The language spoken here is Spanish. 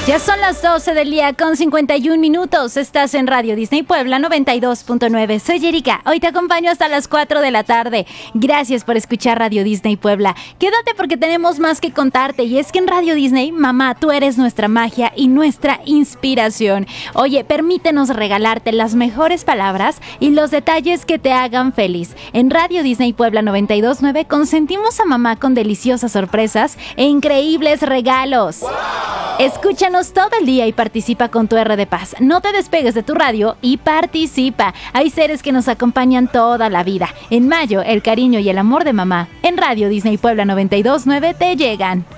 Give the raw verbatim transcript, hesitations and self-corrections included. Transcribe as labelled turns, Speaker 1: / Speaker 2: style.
Speaker 1: Ya son las doce del día con cincuenta y un minutos. Estás en Radio Disney Puebla noventa y dos punto nueve. Soy Erika. Hoy te acompaño hasta las cuatro de la tarde. Gracias por escuchar Radio Disney Puebla. Quédate porque tenemos más que contarte. Y es que en Radio Disney, mamá, tú eres nuestra magia y nuestra inspiración. Oye, permítenos regalarte las mejores palabras y los detalles que te hagan feliz. En Radio Disney Puebla noventa y dos punto nueve consentimos a mamá con deliciosas sorpresas e increíbles regalos. ¡Wow! Escúchanos todo el día y participa con tu R de Paz. No te despegues de tu radio y participa. Hay seres que nos acompañan toda la vida. En mayo, el cariño y el amor de mamá en Radio Disney Puebla noventa y dos punto nueve te llegan.